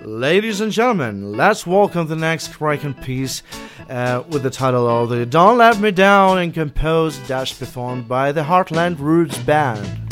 Ladies and gentlemen, let's welcome the next striking piece with the title of the Don't Let Me Down and composed / performed by the Heartland Roots Band.